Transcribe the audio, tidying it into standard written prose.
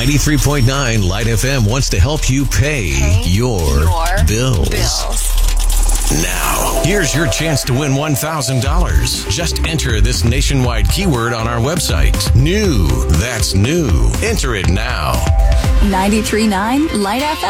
93.9 Light FM wants to help you pay your bills. Now, here's your chance to win $1,000. Just enter this nationwide keyword on our website. New. That's new. Enter it now. 93.9 Light FM.